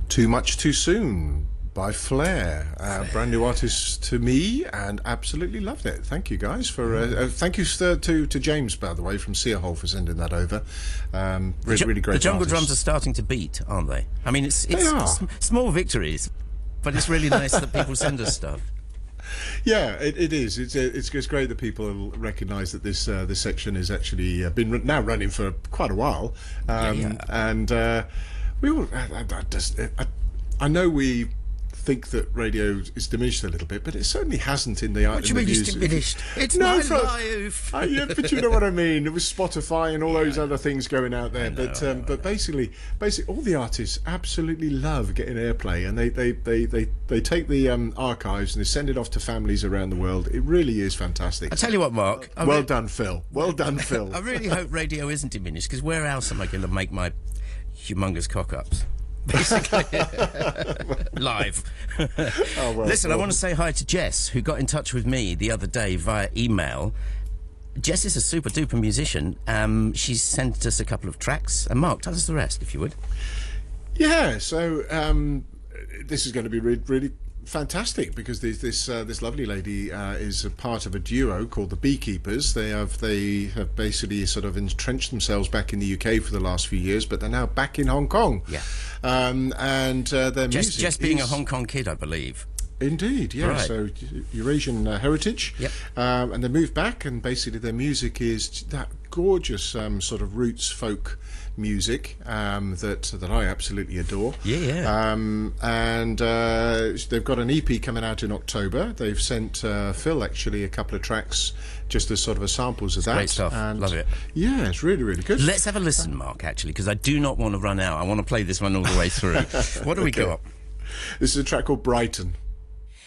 Too Much Too Soon by Flair, brand new artist to me, and absolutely loved it. Thank you guys for thank you to James, by the way, from Searhole, for sending that over. Really great. The jungle artist. drums are starting to beat, aren't they? I mean, it's small victories, but it's really nice that people send us stuff. Yeah, it is. It's great that people recognise that this section has actually been now running for quite a while, and we all. I know we think that radio is diminished a little bit, but it certainly hasn't in the art. What do you mean it's diminished? It's my life. Yeah, but you know what I mean. It was Spotify and all those other things going out there. But basically, all the artists absolutely love getting airplay, and they take the archives and they send it off to families around the world. It really is fantastic. I tell you what, Mark. Well done, Phil. Well done, Phil. I really hope radio isn't diminished, because where else am I going to make my humongous cock-ups? Basically live. Listen, I want to say hi to Jess, who got in touch with me the other day via email. Jess is a super duper musician. She sent us a couple of tracks, and Mark, tell us the rest, if you would. Yeah, so this is going to be really fantastic, because this lovely lady is a part of a duo called the Beekeepers. They have basically sort of entrenched themselves back in the UK for the last few years, but they're now back in Hong Kong. Yeah. And their music just being a Hong Kong kid, I believe. Indeed, yeah. Right. So Eurasian heritage. Yep. And they moved back, and basically their music is that gorgeous sort of roots folk music that I absolutely adore. Yeah. And they've got an EP coming out in October. They've sent Phil actually a couple of tracks just as sort of a samples of that. Great stuff. And love it. Yeah, it's really, really good. Let's have a listen, Mark, actually, because I do not want to run out. I want to play this one all the way through. What do we got? This is a track called Brighton.